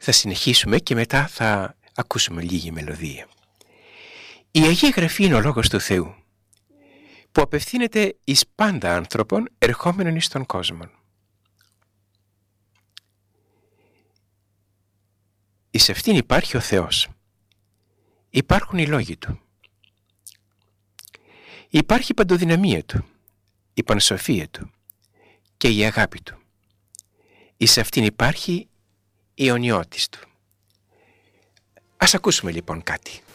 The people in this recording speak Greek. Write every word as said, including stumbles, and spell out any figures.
Θα συνεχίσουμε και μετά θα ακούσουμε λίγη μελωδία. Η Αγία Γραφή είναι ο Λόγος του Θεού, που απευθύνεται εις πάντα άνθρωπον ερχόμενον εις τον κόσμο. Εις αυτήν υπάρχει ο Θεός. Υπάρχουν οι λόγοι Του. Υπάρχει η παντοδυναμία Του, η πανσοφία Του και η αγάπη Του. Εις αυτήν υπάρχει η αιωνιότης Του. Ας ακούσουμε λοιπόν κάτι.